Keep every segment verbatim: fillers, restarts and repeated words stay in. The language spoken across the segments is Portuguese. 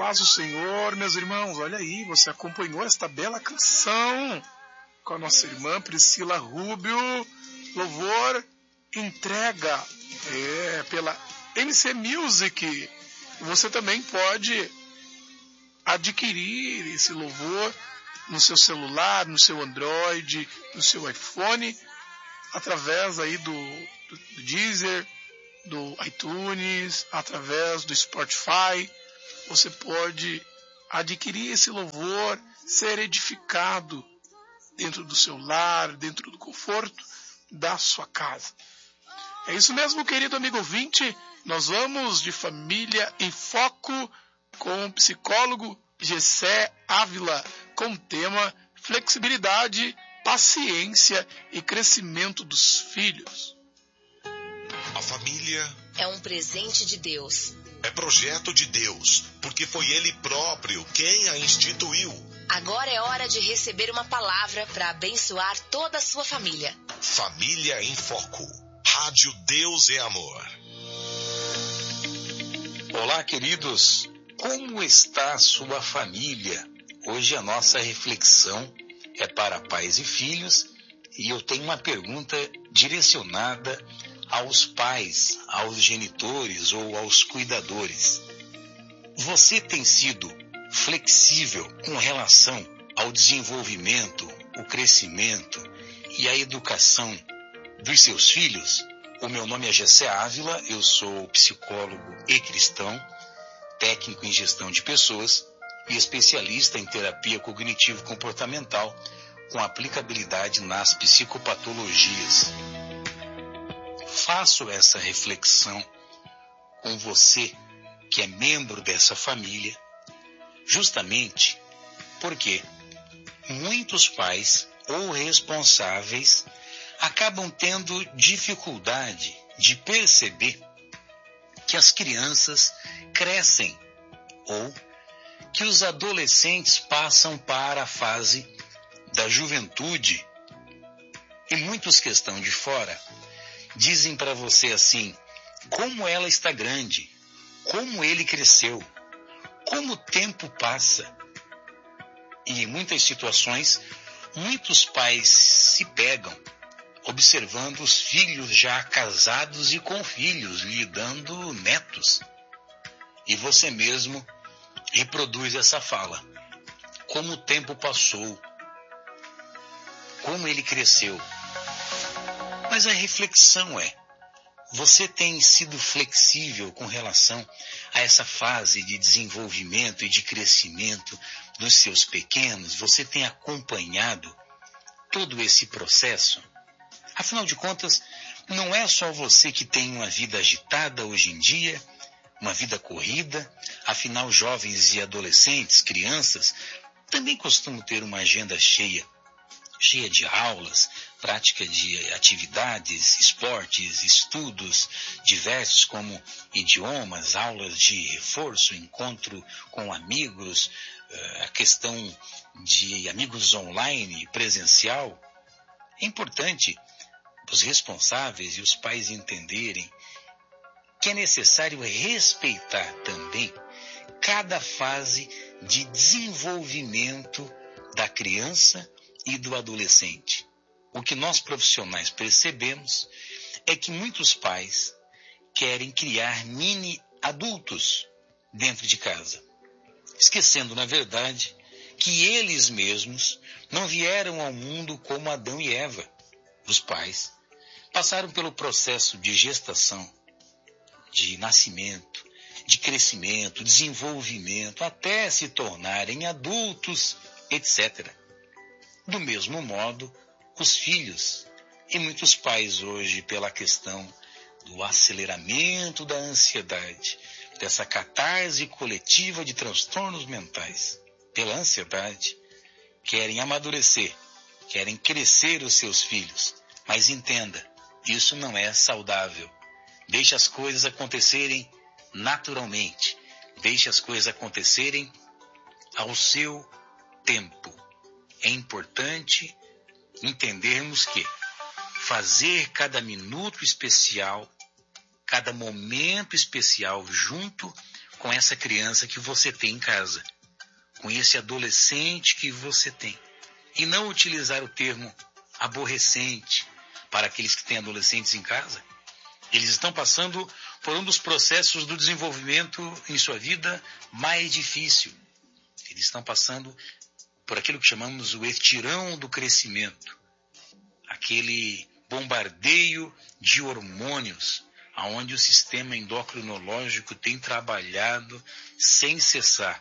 paz do Senhor, meus irmãos. Olha aí, você acompanhou esta bela canção com a nossa irmã Priscila Rubio. Louvor entrega é, pela M C Music. Você também pode adquirir esse louvor no seu celular, no seu Android, no seu iPhone, através aí do, do, do Deezer, do iTunes, através do Spotify. Você pode adquirir esse louvor, ser edificado dentro do seu lar, dentro do conforto da sua casa. É isso mesmo, querido amigo ouvinte. Nós vamos de Família em Foco com o psicólogo Gessé Ávila, com o tema flexibilidade, paciência e crescimento dos filhos. A família é um presente de Deus. É projeto de Deus, porque foi Ele próprio quem a instituiu. Agora é hora de receber uma palavra para abençoar toda a sua família. Família em Foco. Rádio Deus é Amor. Olá, queridos. Como está a sua família? Hoje a nossa reflexão é para pais e filhos e eu tenho uma pergunta direcionada aos pais, aos genitores ou aos cuidadores. Você tem sido flexível com relação ao desenvolvimento, o crescimento e a educação dos seus filhos? O meu nome é Gessé Ávila, eu sou psicólogo e cristão, técnico em gestão de pessoas e especialista em terapia cognitivo-comportamental com aplicabilidade nas psicopatologias. Faço essa reflexão com você que é membro dessa família, justamente porque muitos pais ou responsáveis acabam tendo dificuldade de perceber que as crianças crescem ou que os adolescentes passam para a fase da juventude e muitos que estão de fora dizem para você assim, como ela está grande, como ele cresceu, como o tempo passa. E em muitas situações, muitos pais se pegam observando os filhos já casados e com filhos, lhe dando netos. E você mesmo reproduz essa fala. Como o tempo passou, como ele cresceu. Mas a reflexão é, você tem sido flexível com relação a essa fase de desenvolvimento e de crescimento dos seus pequenos? Você tem acompanhado todo esse processo? Afinal de contas, não é só você que tem uma vida agitada hoje em dia, uma vida corrida. Afinal, jovens e adolescentes, crianças, também costumam ter uma agenda cheia, cheia de aulas, prática de atividades, esportes, estudos diversos como idiomas, aulas de reforço, encontro com amigos, a questão de amigos online, presencial. É importante os responsáveis e os pais entenderem que é necessário respeitar também cada fase de desenvolvimento da criança e do adolescente. O que nós profissionais percebemos é que muitos pais querem criar mini adultos dentro de casa, esquecendo, na verdade, que eles mesmos não vieram ao mundo como Adão e Eva. Os pais passaram pelo processo de gestação, de nascimento, de crescimento, desenvolvimento, até se tornarem adultos, etcétera. Do mesmo modo, os filhos, e muitos pais hoje, pela questão do aceleramento da ansiedade, dessa catarse coletiva de transtornos mentais, pela ansiedade, querem amadurecer, querem crescer os seus filhos. Mas entenda, isso não é saudável. Deixe as coisas acontecerem naturalmente. Deixe as coisas acontecerem ao seu tempo. É importante entendermos que fazer cada minuto especial, cada momento especial junto com essa criança que você tem em casa, com esse adolescente que você tem. E não utilizar o termo aborrecente para aqueles que têm adolescentes em casa. Eles estão passando por um dos processos do desenvolvimento em sua vida mais difícil. Eles estão passando por aquilo que chamamos o estirão do crescimento, aquele bombardeio de hormônios, onde o sistema endocrinológico tem trabalhado sem cessar.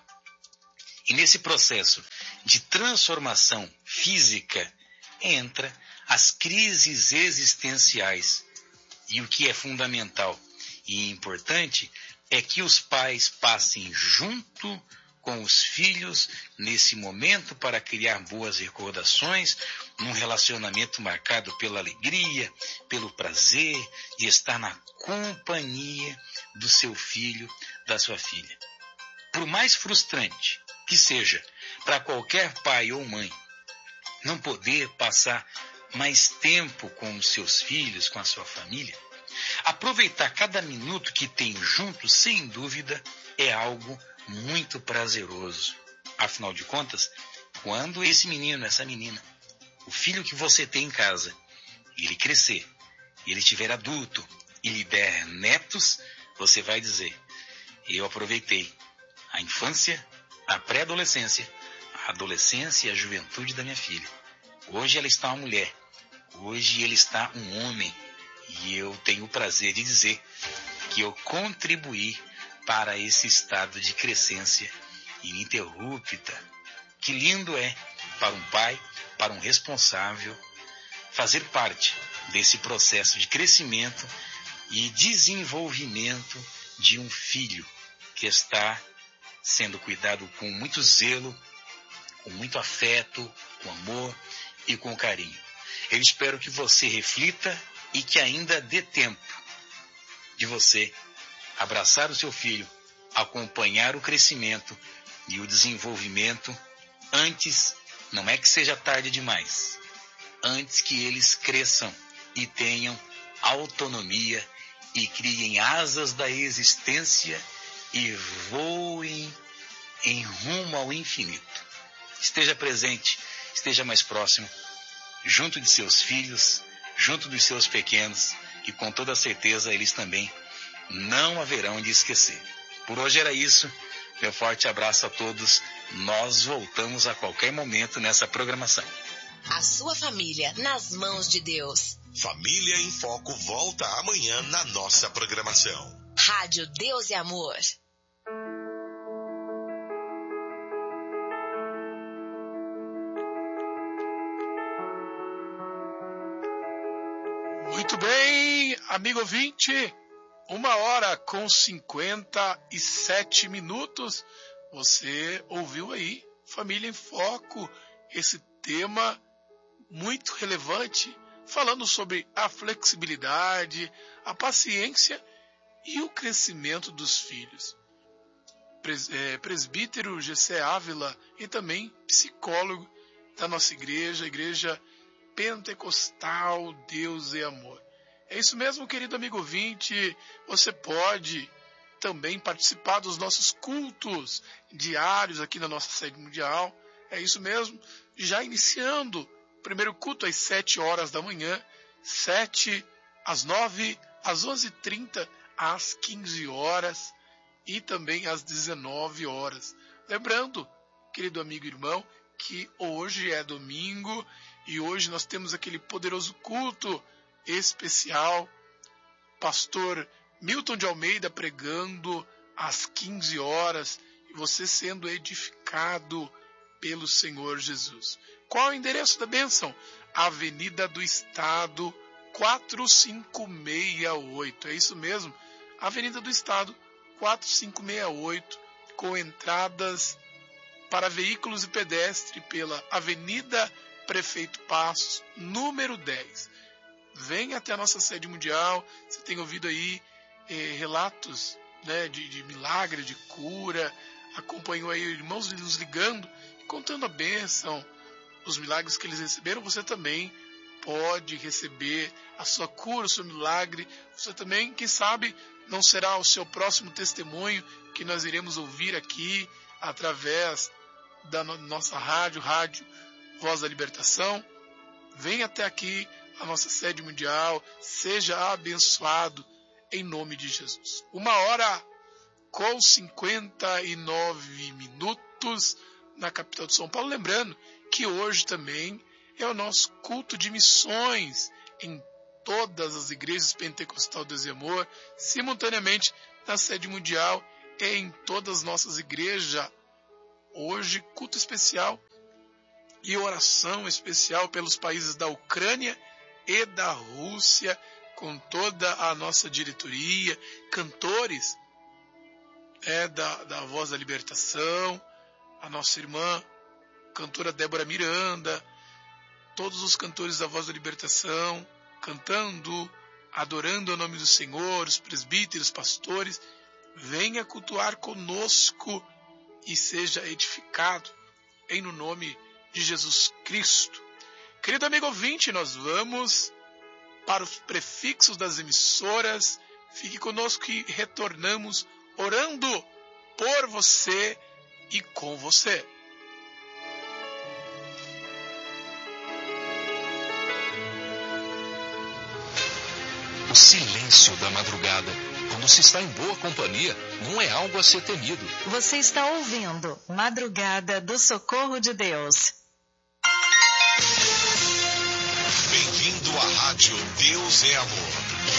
E nesse processo de transformação física entra as crises existenciais. E o que é fundamental e importante é que os pais passem junto com os filhos nesse momento para criar boas recordações, num relacionamento marcado pela alegria, pelo prazer de estar na companhia do seu filho, da sua filha. Por mais frustrante que seja para qualquer pai ou mãe não poder passar mais tempo com os seus filhos, com a sua família, aproveitar cada minuto que tem junto, sem dúvida, é algo muito prazeroso. Afinal de contas, quando esse menino, essa menina, o filho que você tem em casa, ele crescer, ele estiver adulto e lhe der netos, você vai dizer: eu aproveitei a infância, a pré-adolescência, a adolescência e a juventude da minha filha. Hoje ela está uma mulher, hoje ele está um homem, e eu tenho o prazer de dizer que eu contribuí para esse estado de crescência ininterrupta. Que lindo é para um pai, para um responsável, fazer parte desse processo de crescimento e desenvolvimento de um filho que está sendo cuidado com muito zelo, com muito afeto, com amor e com carinho. Eu espero que você reflita e que ainda dê tempo de você abraçar o seu filho, acompanhar o crescimento e o desenvolvimento antes, não é que seja tarde demais, antes que eles cresçam e tenham autonomia e criem asas da existência e voem em rumo ao infinito. Esteja presente, esteja mais próximo, junto de seus filhos, junto dos seus pequenos, e com toda certeza eles também não haverão de esquecer. Por hoje era isso. Meu forte abraço a todos. Nós voltamos a qualquer momento nessa programação. A sua família nas mãos de Deus. Família em Foco volta amanhã na nossa programação. Rádio Deus e Amor. Muito bem, amigo ouvinte, uma hora com cinquenta e sete minutos, você ouviu aí, Família em Foco, esse tema muito relevante, falando sobre a flexibilidade, a paciência e o crescimento dos filhos. Pres, é, presbítero Gessé Ávila e também psicólogo da nossa igreja, Igreja Pentecostal Deus e Amor. É isso mesmo, querido amigo ouvinte, você pode também participar dos nossos cultos diários aqui na nossa sede mundial. É isso mesmo, já iniciando o primeiro culto às sete horas da manhã, sete às nove, às onze e trinta, às quinze horas e também às dezenove horas. Lembrando, querido amigo e irmão, que hoje é domingo e hoje nós temos aquele poderoso culto especial, pastor Milton de Almeida pregando às quinze horas e você sendo edificado pelo Senhor Jesus. Qual é o endereço da bênção? Avenida do Estado quatro cinco seis oito. É isso mesmo, Avenida do Estado quatro cinco seis oito, com entradas para veículos e pedestre pela Avenida Prefeito Passos, número dez. Venha até a nossa sede mundial. Você tem ouvido aí eh, relatos, né, de, de milagre, de cura. Acompanhou aí irmãos nos ligando e contando a bênção, os milagres que eles receberam. Você também pode receber a sua cura, o seu milagre. Você também, quem sabe, não será o seu próximo testemunho que nós iremos ouvir aqui através da nossa rádio, Rádio Voz da Libertação. Venha até aqui, a nossa sede mundial, seja abençoado em nome de Jesus. Uma hora com cinquenta e nove minutos na capital de São Paulo. Lembrando que hoje também é o nosso culto de missões em todas as igrejas pentecostal do Exemor, simultaneamente na sede mundial e em todas as nossas igrejas. Hoje, culto especial e oração especial pelos países da Ucrânia e da Rússia, com toda a nossa diretoria, cantores é, da, da Voz da Libertação, a nossa irmã cantora Débora Miranda, todos os cantores da Voz da Libertação, cantando, adorando o nome do Senhor, os presbíteros, pastores. Venha cultuar conosco e seja edificado em no nome de Jesus Cristo. Querido amigo ouvinte, nós vamos para os prefixos das emissoras. Fique conosco que retornamos orando por você e com você. O silêncio da madrugada, quando se está em boa companhia, não é algo a ser temido. Você está ouvindo Madrugada do Socorro de Deus. Bem-vindo à Rádio Deus é Amor.